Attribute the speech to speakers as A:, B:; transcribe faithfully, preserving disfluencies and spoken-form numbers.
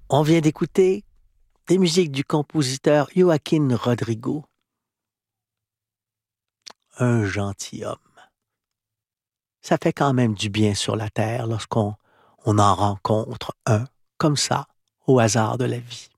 A: On vient d'écouter des musiques du compositeur Joaquín Rodrigo, un gentilhomme. Ça fait quand même du bien sur la terre lorsqu'on on en rencontre un comme ça au hasard de la vie.